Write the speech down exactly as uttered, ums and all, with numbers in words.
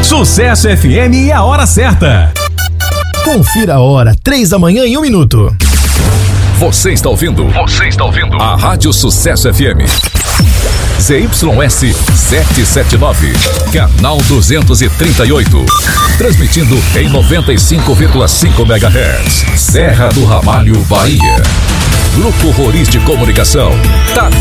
Sucesso F M e a hora certa. Confira a hora, três da manhã e um minuto. Você está ouvindo? Você está ouvindo? A Rádio Sucesso F M. Z Y S setecentos e setenta e nove, canal duzentos e trinta e oito. Transmitindo em noventa e cinco vírgula cinco megahertz. Serra do Ramalho, Bahia. Grupo Roriz de Comunicação. Tá